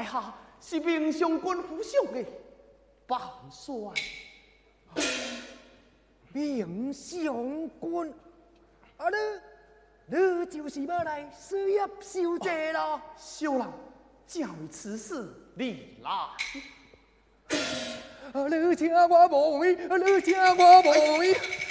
下是明将军府上的榜帅。 明将军，啊你就是要来事业受罪咯？ 小人正为此事你来。 你请我无位，你请我无位。